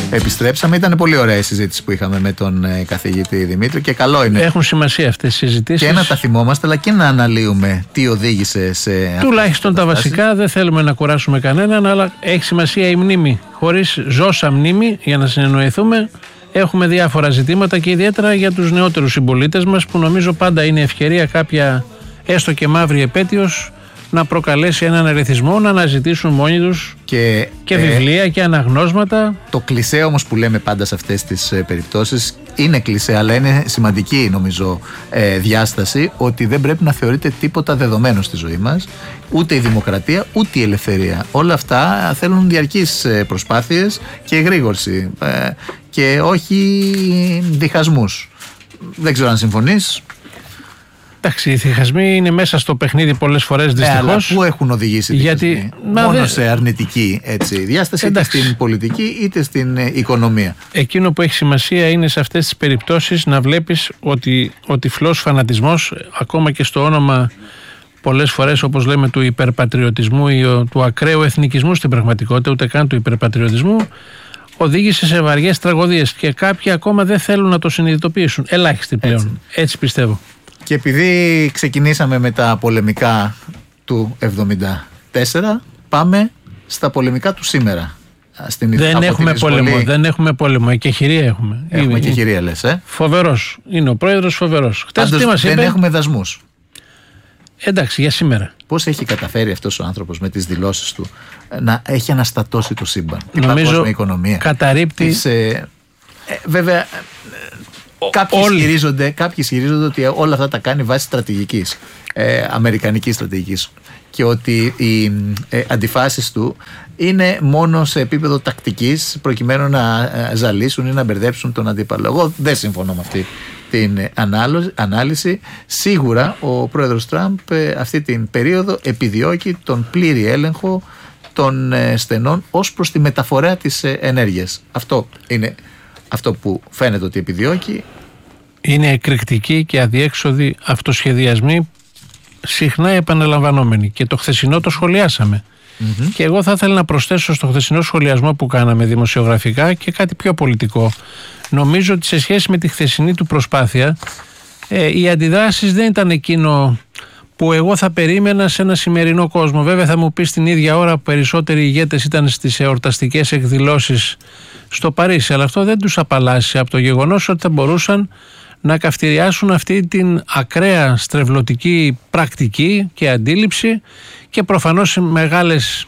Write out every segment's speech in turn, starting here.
επιστρέψαμε. Ήταν πολύ ωραία η συζήτηση που είχαμε με τον καθηγητή Δημήτρη και καλό είναι. Έχουν σημασία αυτές οι συζητήσεις. Και να τα θυμόμαστε, αλλά και να αναλύουμε τι οδήγησε σε. Τουλάχιστον τα βασικά, δεν θέλουμε να κουράσουμε κανέναν, αλλά έχει σημασία η μνήμη. Χωρίς ζώσα μνήμη, για να συνεννοηθούμε, έχουμε διάφορα ζητήματα και ιδιαίτερα για τους νεότερους συμπολίτες μας, που νομίζω πάντα είναι ευκαιρία κάποια έστω και μαύρη επέτειος να προκαλέσει έναν ερεθισμό, να αναζητήσουν μόνοι τους και βιβλία και αναγνώσματα. Το κλισέ όμως που λέμε πάντα σε αυτές τις περιπτώσεις είναι κλισέ, αλλά είναι σημαντική νομίζω διάσταση, ότι δεν πρέπει να θεωρείται τίποτα δεδομένο στη ζωή μας, ούτε η δημοκρατία ούτε η ελευθερία. Όλα αυτά θέλουν διαρκείς προσπάθειες και εγρήγορση και όχι διχασμούς. Δεν ξέρω αν συμφωνείς. Εντάξει, οι διχασμοί είναι μέσα στο παιχνίδι πολλές φορές, δυστυχώς. Αλλά πού έχουν οδηγήσει οι διχασμοί? Μόνο σε αρνητική διάσταση, είτε στην πολιτική είτε στην οικονομία. Εκείνο που έχει σημασία είναι σε αυτές τις περιπτώσεις να βλέπεις ότι ο τυφλός φανατισμός, ακόμα και στο όνομα πολλές φορές, όπως λέμε, του υπερπατριωτισμού ή του ακραίου εθνικισμού στην πραγματικότητα, ούτε καν του υπερπατριωτισμού, οδήγησε σε βαριές τραγωδίες και κάποιοι ακόμα δεν θέλουν να το συνειδητοποιήσουν. Ελάχιστοι πλέον. Έτσι πιστεύω. Και επειδή ξεκινήσαμε με τα πολεμικά του 1974, πάμε στα πολεμικά του σήμερα. Δεν έχουμε πόλεμο, δεν έχουμε πόλεμο. Εκεχηρία έχουμε. Έχουμε εκεχηρία, λες, Φοβερός. Είναι ο πρόεδρος φοβερός. Χτες τι μας είπε? Δεν έχουμε δασμούς. Εντάξει, για σήμερα. Πώς έχει καταφέρει αυτός ο άνθρωπος με τις δηλώσεις του να έχει αναστατώσει το σύμπαν? Νομίζω η οικονομία καταρρίπτει. Βέβαια, κάποιοι ισχυρίζονται ότι όλα αυτά τα κάνει βάσει στρατηγικής, αμερικανικής στρατηγικής, και ότι οι αντιφάσεις του είναι μόνο σε επίπεδο τακτικής, προκειμένου να ζαλίσουν ή να μπερδέψουν τον αντίπαλο. Εγώ δεν συμφωνώ με αυτή την ανάλυση. Σίγουρα ο πρόεδρος Τραμπ αυτή την περίοδο επιδιώκει τον πλήρη έλεγχο των στενών ως προς τη μεταφορά της ενέργειας. Αυτό είναι αυτό που φαίνεται ότι επιδιώκει. Είναι εκρηκτικοί και αδιέξοδοι αυτοσχεδιασμοί, συχνά επαναλαμβανόμενοι, και το χθεσινό το σχολιάσαμε. Και εγώ θα ήθελα να προσθέσω στο χθεσινό σχολιασμό που κάναμε δημοσιογραφικά και κάτι πιο πολιτικό. Νομίζω ότι σε σχέση με τη χθεσινή του προσπάθεια, οι αντιδράσεις δεν ήταν εκείνο που εγώ θα περίμενα σε ένα σημερινό κόσμο. Βέβαια θα μου πεις την ίδια ώρα που περισσότεροι ηγέτες ήταν στις εορταστικές εκδηλώσεις στο Παρίσι, αλλά αυτό δεν τους απαλλάσσει από το γεγονός ότι θα μπορούσαν να καυτηριάσουν αυτή την ακραία στρεβλωτική πρακτική και αντίληψη, και προφανώς μεγάλες,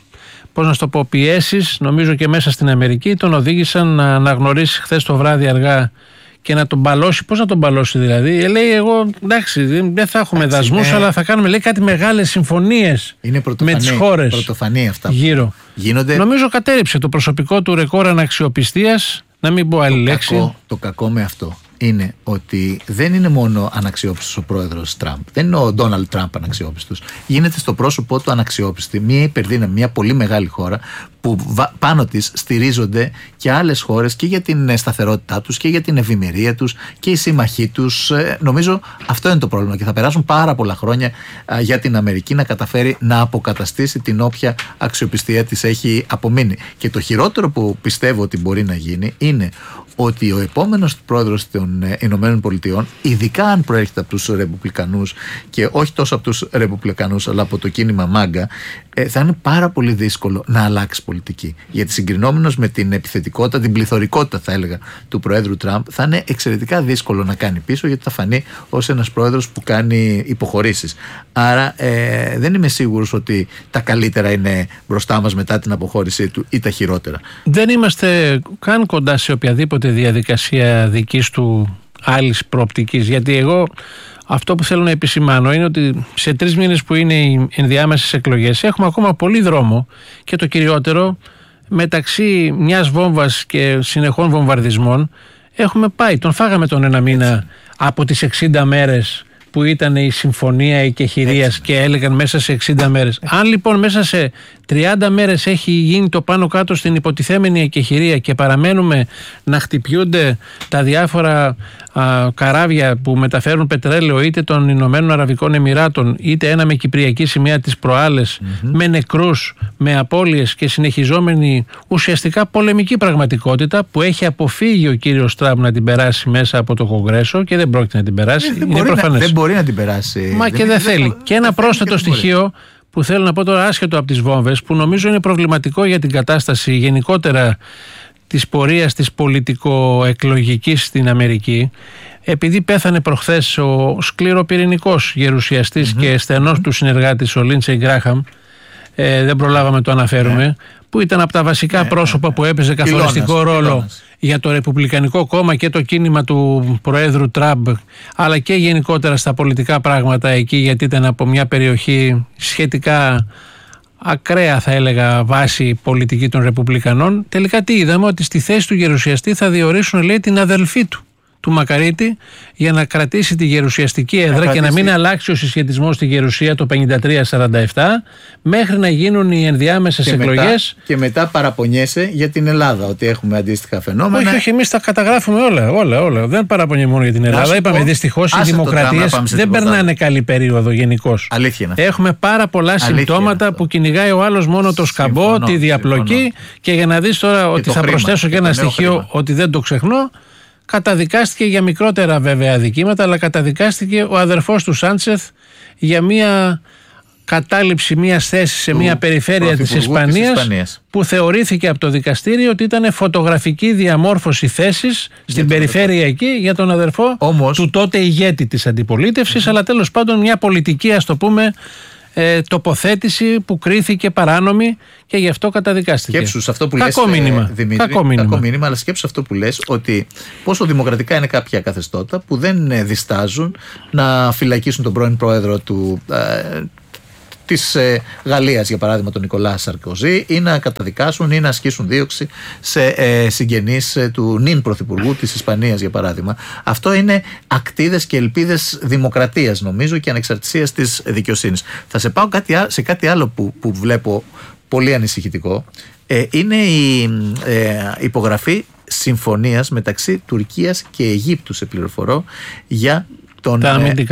πιέσεις, νομίζω και μέσα στην Αμερική, τον οδήγησαν να αναγνωρίσει χθες το βράδυ αργά και να τον μπαλώσει. Πώς να τον μπαλώσει δηλαδή? Λέει, εγώ εντάξει, δεν θα έχουμε δασμούς, αλλά θα κάνουμε, λέει, κάτι μεγάλες συμφωνίες με τις χώρες. Πρωτοφανή αυτά γύρω. Γίνονται. Νομίζω κατέρριψε το προσωπικό του ρεκόρ αναξιοπιστίας, να μην πω άλλη λέξη. Το κακό με αυτό είναι ότι δεν είναι μόνο αναξιόπιστος ο πρόεδρος Τραμπ, δεν είναι ο Ντόναλντ Τραμπ αναξιόπιστος. Γίνεται στο πρόσωπό του αναξιόπιστη μια υπερδύναμη, μια πολύ μεγάλη χώρα που πάνω της στηρίζονται και άλλες χώρες και για την σταθερότητά τους και για την ευημερία τους και οι σύμμαχοί τους. Νομίζω αυτό είναι το πρόβλημα και θα περάσουν πάρα πολλά χρόνια για την Αμερική να καταφέρει να αποκαταστήσει την όποια αξιοπιστία της έχει απομείνει. Και το χειρότερο που πιστεύω ότι μπορεί να γίνει είναι ότι ο επόμενος πρόεδρος των Ηνωμένων Πολιτειών, ειδικά αν προέρχεται από τους Ρεπουμπλικανούς και όχι τόσο από τους Ρεπουμπλικανούς αλλά από το κίνημα Μάγκα, θα είναι πάρα πολύ δύσκολο να αλλάξει πολιτική. Γιατί συγκρινόμενος με την επιθετικότητα, την πληθωρικότητα θα έλεγα του Προέδρου Τραμπ, θα είναι εξαιρετικά δύσκολο να κάνει πίσω, γιατί θα φανεί ως ένας πρόεδρος που κάνει υποχωρήσεις. Άρα δεν είμαι σίγουρος ότι τα καλύτερα είναι μπροστά μας μετά την αποχώρησή του ή τα χειρότερα. Δεν είμαστε καν κοντά σε οποιαδήποτε διαδικασία δικής του άλλης προοπτικής, γιατί εγώ αυτό που θέλω να επισημάνω είναι ότι σε 3 μήνες που είναι οι ενδιάμεσες εκλογές έχουμε ακόμα πολύ δρόμο, και το κυριότερο, μεταξύ μιας βόμβας και συνεχών βομβαρδισμών έχουμε πάει, τον φάγαμε τον 1 μήνα από τις 60 μέρες που ήταν η συμφωνία εκεχηρίας και έλεγαν μέσα σε 60 μέρες. Αν λοιπόν μέσα σε 30 μέρες έχει γίνει το πάνω κάτω στην υποτιθέμενη εκεχηρία και παραμένουμε να χτυπιούνται τα διάφορα καράβια που μεταφέρουν πετρέλαιο είτε των Ηνωμένων Αραβικών Εμιράτων είτε ένα με κυπριακή σημαία τις προάλλες, με νεκρούς, με απώλειες και συνεχιζόμενη ουσιαστικά πολεμική πραγματικότητα που έχει αποφύγει ο κύριος Τραμπ να την περάσει μέσα από το Κογκρέσο και δεν πρόκειται να την περάσει. Είναι προφανές. Δεν μπορεί να την περάσει. Μα και δεν θέλει. Και ένα πρόσθετο στοιχείο που θέλω να πω τώρα, άσχετο από τις βόμβες, που νομίζω είναι προβληματικό για την κατάσταση γενικότερα της πορείας της πολιτικο-εκλογικής στην Αμερική, επειδή πέθανε προχθές ο σκληροπυρηνικός γερουσιαστής και στενός του συνεργάτης ο Λίντσεϊ Γκράχαμ, δεν προλάβαμε να το αναφέρουμε, που ήταν από τα βασικά πρόσωπα που έπαιζε καθοριστικό ρόλο για το Ρεπουμπλικανικό κόμμα και το κίνημα του Προέδρου Τραμπ, αλλά και γενικότερα στα πολιτικά πράγματα εκεί, γιατί ήταν από μια περιοχή σχετικά ακραία, θα έλεγα, βάση πολιτική των Ρεπουμπλικανών. Τελικά τι είδαμε? Ότι στη θέση του γερουσιαστή θα διορίσουν, λέει, την αδελφή του Μακαρίτη, για να κρατήσει τη γερουσιαστική έδρα και να μην αλλάξει ο συσχετισμός στη γερουσία το 53-47 μέχρι να γίνουν οι ενδιάμεσες εκλογές. Και μετά παραπονιέσαι για την Ελλάδα, ότι έχουμε αντίστοιχα φαινόμενα. Όχι, εμείς τα καταγράφουμε όλα. Δεν παραπονιέμαι μόνο για την Ελλάδα. Είπαμε δυστυχώς οι δημοκρατίες δεν περνάνε καλή περίοδο γενικώς. Έχουμε πάρα πολλά συμπτώματα που κυνηγάει ο άλλος μόνο το σκαμπό, τη διαπλοκή. Και για να δεις τώρα ότι θα προσθέσω και ένα στοιχείο ότι δεν το ξεχνώ. Καταδικάστηκε για μικρότερα βέβαια αδικήματα, αλλά καταδικάστηκε ο αδερφός του Σάντσεθ για μια κατάληψη μιας θέσης σε μια περιφέρεια της Ισπανίας που θεωρήθηκε από το δικαστήριο ότι ήταν φωτογραφική διαμόρφωση θέσης στην περιφέρεια εκεί για τον αδερφό του τότε ηγέτη της αντιπολίτευσης, αλλά τέλος πάντων μια πολιτική, ας το πούμε, τοποθέτηση που κρίθηκε παράνομη και γι' αυτό καταδικάστηκε. Σκέψου αυτό που κακό λες, μήνυμα. Δημήτρη, κακό μήνυμα, αλλά σκέψου αυτό που λες, ότι πόσο δημοκρατικά είναι κάποια καθεστώτα που δεν διστάζουν να φυλακίσουν τον πρώην πρόεδρο της Γαλλίας, για παράδειγμα τον Νικολά Σαρκοζή, ή να καταδικάσουν ή να ασκήσουν δίωξη σε συγγενείς του νυν πρωθυπουργού της Ισπανίας, για παράδειγμα. Αυτό είναι ακτίδες και ελπίδες δημοκρατίας, νομίζω, και ανεξαρτησίας της δικαιοσύνης. Θα σε πάω σε κάτι άλλο που βλέπω πολύ ανησυχητικό. Είναι η υπογραφή συμφωνίας μεταξύ Τουρκίας και Αιγύπτου, σε πληροφορώ, για τον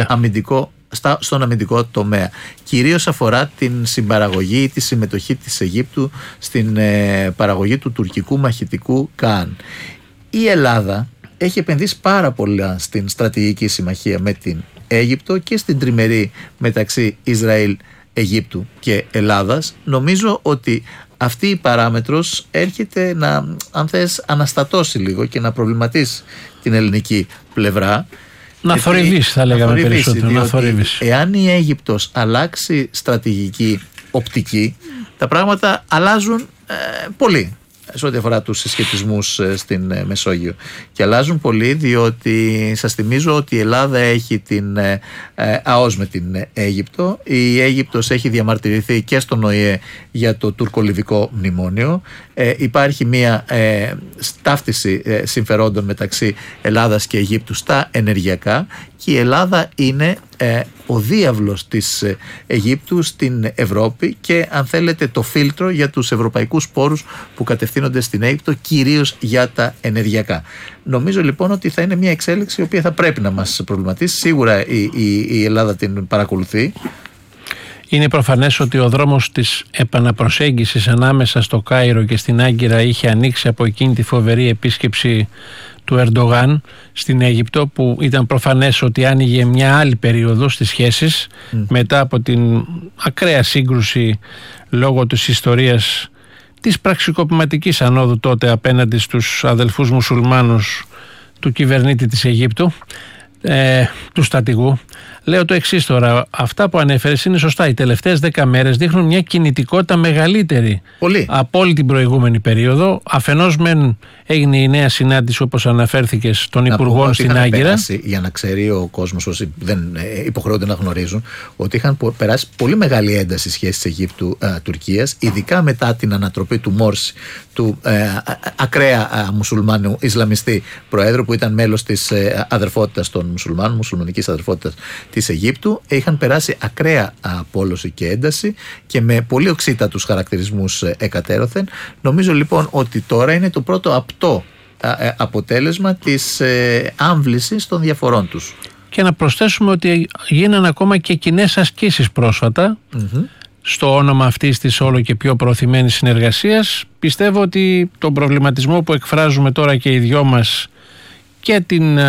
στον αμυντικό τομέα. Κυρίως αφορά την συμπαραγωγή ή τη συμμετοχή της Αιγύπτου στην παραγωγή του τουρκικού μαχητικού Καν. Η Ελλάδα έχει επενδύσει πάρα πολλά στην στρατηγική συμμαχία με την Αίγυπτο και στην τριμερή μεταξύ Ισραήλ, Αιγύπτου και Ελλάδας. Νομίζω ότι αυτή η παράμετρος έρχεται να, αν θες, αναστατώσει λίγο και να προβληματίσει την ελληνική πλευρά. Να θορυβήσει, θα λέγαμε περισσότερο. Να θορυβήσει. Εάν η Αίγυπτος αλλάξει στρατηγική οπτική, τα πράγματα αλλάζουν πολύ σε ό,τι αφορά τους συσχετισμούς στην Μεσόγειο. Και αλλάζουν πολύ, διότι σας θυμίζω ότι η Ελλάδα έχει την ΑΟΣ με την Αίγυπτο. Η Αίγυπτος έχει διαμαρτυρηθεί και στον ΟΗΕ για το τουρκο-λιβικό μνημόνιο. Υπάρχει μια ταύτιση συμφερόντων μεταξύ Ελλάδας και Αιγύπτου στα ενεργειακά, και η Ελλάδα είναι ο διάβλος της Αιγύπτου στην Ευρώπη και, αν θέλετε, το φίλτρο για τους ευρωπαϊκούς πόρους που κατευθύνονται στην Αίγυπτο, κυρίως για τα ενεργειακά. Νομίζω λοιπόν ότι θα είναι μια εξέλιξη η οποία θα πρέπει να μας προβληματίσει. Σίγουρα η Ελλάδα την παρακολουθεί. Είναι προφανές ότι ο δρόμος της επαναπροσέγγισης ανάμεσα στο Κάιρο και στην Άγκυρα είχε ανοίξει από εκείνη τη φοβερή επίσκεψη του Ερντογάν στην Αίγυπτο, που ήταν προφανές ότι άνοιγε μια άλλη περίοδο στις σχέσεις μετά από την ακραία σύγκρουση λόγω της ιστορίας της πραξικοπηματικής ανόδου τότε απέναντι στους αδελφούς μουσουλμάνους του κυβερνήτη της Αιγύπτου, του στρατηγού. Λέω το εξής τώρα, αυτά που ανέφερες είναι σωστά. Οι τελευταίες 10 μέρες δείχνουν μια κινητικότητα μεγαλύτερη από όλη την προηγούμενη περίοδο. Αφενός μεν έγινε η νέα συνάντηση, όπως αναφέρθηκες, των υπουργών στην Άγκυρα. Για να ξέρει ο κόσμος, όσοι δεν υποχρεώνται να γνωρίζουν, ότι είχαν περάσει πολύ μεγάλη ένταση σχέσεις Αιγύπτου-Τουρκίας, ειδικά μετά την ανατροπή του Μόρση του ακραία μουσουλμάνου Ισλαμιστή προέδρου, που ήταν μέλος της αδερφότητας των μουσουλμάνων, μουσουλμανικής αδερφότητας της Αιγύπτου. Είχαν περάσει ακραία πόλωση και ένταση και με πολύ οξύτατους χαρακτηρισμούς εκατέρωθεν. Νομίζω λοιπόν ότι τώρα είναι το πρώτο απτό αποτέλεσμα της άμβλησης των διαφορών τους. Και να προσθέσουμε ότι γίνανε ακόμα και κοινές ασκήσεις πρόσφατα στο όνομα αυτής της όλο και πιο προωθημένης συνεργασίας. Πιστεύω ότι τον προβληματισμό που εκφράζουμε τώρα και οι δυο μας και την,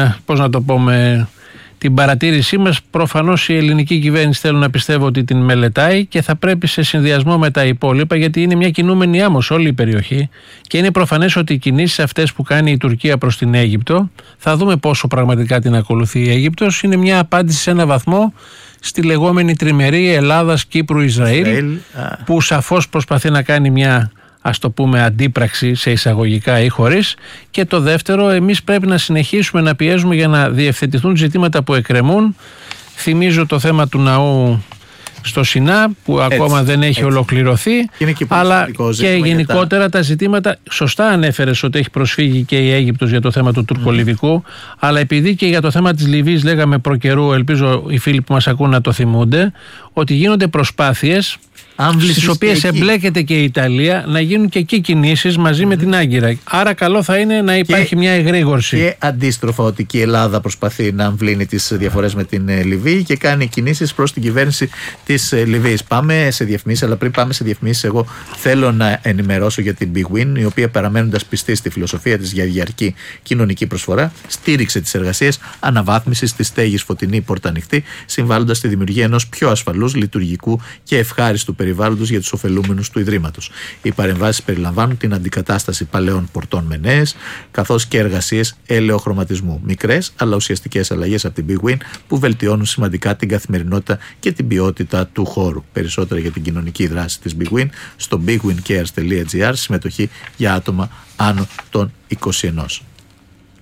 την παρατήρησή μας, προφανώς η ελληνική κυβέρνηση, θέλω να πιστεύω ότι την μελετάει και θα πρέπει σε συνδυασμό με τα υπόλοιπα, γιατί είναι μια κινούμενη άμμος όλη η περιοχή και είναι προφανές ότι οι κινήσεις αυτές που κάνει η Τουρκία προς την Αίγυπτο, θα δούμε πόσο πραγματικά την ακολουθεί η Αίγυπτος, είναι μια απάντηση σε ένα βαθμό στη λεγόμενη τριμερή Ελλάδας, Κύπρου, Ισραήλ, που σαφώς προσπαθεί να κάνει μια, ας το πούμε, αντίπραξη σε εισαγωγικά ή χωρίς. Και το δεύτερο, εμείς πρέπει να συνεχίσουμε να πιέζουμε για να διευθετηθούν ζητήματα που εκκρεμούν. Θυμίζω το θέμα του ναού στο Σινά, που ακόμα δεν έχει ολοκληρωθεί, αλλά και γενικότερα τα ζητήματα. Σωστά ανέφερες ότι έχει προσφύγει και η Αίγυπτος για το θέμα του τουρκολιβικού, αλλά επειδή και για το θέμα της Λιβύης λέγαμε προκαιρού, ελπίζω οι φίλοι που μας ακούν να το θυμούνται, ότι γίνονται προσπάθειες στις οποίες εμπλέκεται και η Ιταλία να γίνουν και εκεί κινήσεις μαζί με την Άγκυρα. Άρα καλό θα είναι να υπάρχει μια εγρήγορση. Και αντίστροφα, ότι και η Ελλάδα προσπαθεί να αμβλύνει τις διαφορές με την Λιβύη και κάνει κινήσεις προς την κυβέρνηση της Λιβύης. Πάμε σε διαφημίσεις, αλλά πριν πάμε σε διαφημίσεις, εγώ θέλω να ενημερώσω για την Big Win, η οποία, παραμένοντας πιστή στη φιλοσοφία της για διαρκή κοινωνική προσφορά, στήριξε τις εργασίες αναβάθμισης της στέγης Φωτεινή Πόρτα Ανοιχτή, συμβάλλοντας στη δημιουργία ενός πιο ασφαλούς, λειτουργικού και ευχάριστου περιβάλλοντος για τους ωφελούμενους του Ιδρύματος. Οι παρεμβάσεις περιλαμβάνουν την αντικατάσταση παλαιών πορτών με νέες, καθώς και εργασίες ελαιοχρωματισμού. Μικρές αλλά ουσιαστικές αλλαγές από την Big Win που βελτιώνουν σημαντικά την καθημερινότητα και την ποιότητα του χώρου. Περισσότερα για την κοινωνική δράση της Big Win στο bigwincares.gr, συμμετοχή για άτομα άνω των 21.